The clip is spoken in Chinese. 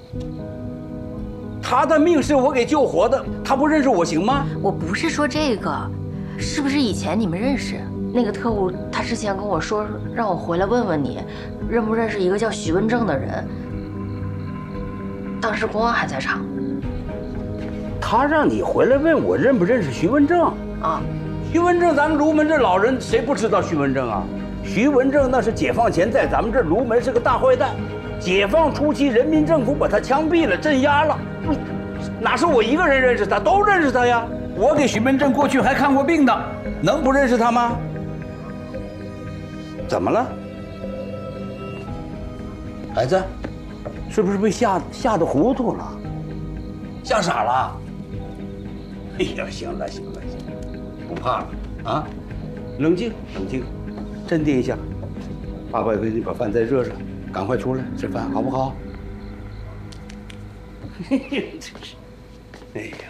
他的命是我给救活的，他不认识我行吗？ 我不是说这个，是不是以前你们认识？那个特务他之前跟我说，让我回来问问你，认不认识一个叫徐文正的人。当时公安还在场。 他让你回来问我认不认识徐文正啊？ 徐文正，咱们卢门这老人谁不知道徐文正啊？徐文正那是解放前在咱们这卢门是个大坏蛋，解放初期人民政府把他枪毙了，镇压了。哪是我一个人认识他，都认识他呀。我给徐文正过去还看过病的，能不认识他吗？怎么了，孩子？是不是被吓得糊涂了？吓傻了？哎呀，行了，不怕了啊！冷静，镇定一下。爸爸给你把饭再热热，赶快出来吃饭，好不好？嘿嘿，哎呀。